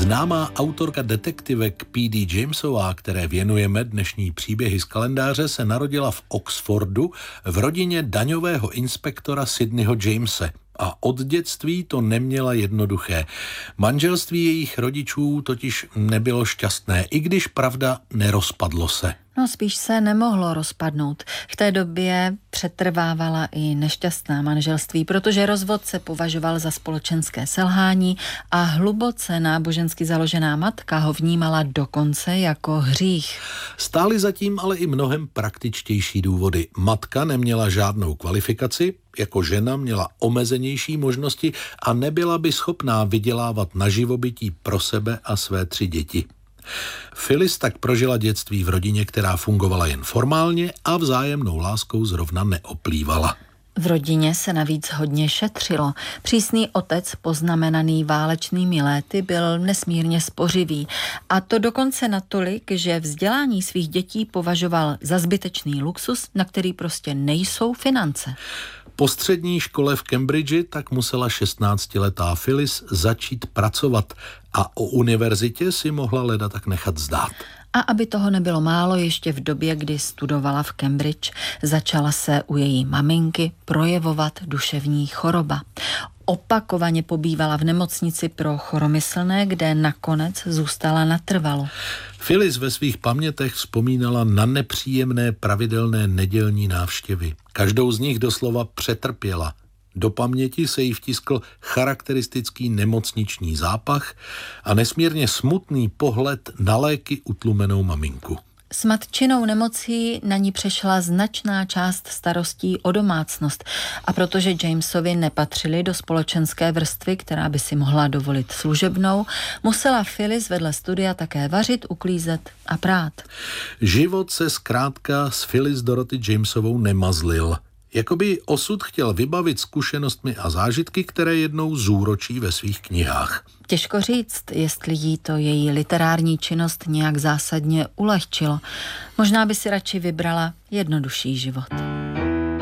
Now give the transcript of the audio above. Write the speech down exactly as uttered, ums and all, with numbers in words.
Známá autorka detektivek P D Jamesová, které věnujeme dnešní příběhy z kalendáře, se narodila v Oxfordu v rodině daňového inspektora Sydneyho Jamese. A od dětství to neměla jednoduché. Manželství jejich rodičů totiž nebylo šťastné, i když pravda nerozpadlo se. No spíš se nemohlo rozpadnout. V té době přetrvávala i nešťastná manželství, protože rozvod se považoval za společenské selhání a hluboce nábožensky založená matka ho vnímala dokonce jako hřích. Stály zatím ale i mnohem praktičtější důvody. Matka neměla žádnou kvalifikaci, jako žena měla omezenější možnosti a nebyla by schopná vydělávat na živobytí pro sebe a své tři děti. Phyllis tak prožila dětství v rodině, která fungovala jen formálně a vzájemnou láskou zrovna neoplývala. V rodině se navíc hodně šetřilo. Přísný otec, poznamenaný válečnými léty, byl nesmírně spořivý. A to dokonce natolik, že vzdělání svých dětí považoval za zbytečný luxus, na který prostě nejsou finance. Po střední škole v Cambridge tak musela šestnáctiletá Phyllis začít pracovat a o univerzitě si mohla leda tak nechat zdát. A aby toho nebylo málo, ještě v době, kdy studovala v Cambridge, začala se u její maminky projevovat duševní choroba. Opakovaně pobývala v nemocnici pro choromyslné, kde nakonec zůstala natrvalo. Phyllis ve svých pamětech vzpomínala na nepříjemné pravidelné nedělní návštěvy. Každou z nich doslova přetrpěla. Do paměti se jí vtiskl charakteristický nemocniční zápach a nesmírně smutný pohled na léky utlumenou maminku. S matčinou nemocí na ní přešla značná část starostí o domácnost a protože Jamesovi nepatřili do společenské vrstvy, která by si mohla dovolit služebnou, musela Phyllis vedle studia také vařit, uklízet a prát. Život se zkrátka s Phyllis Dorothy Jamesovou nemazlil. Jakoby osud chtěl vybavit zkušenostmi a zážitky, které jednou zúročí ve svých knihách. Těžko říct, jestli jí to její literární činnost nějak zásadně ulehčilo. Možná by si radši vybrala jednodušší život.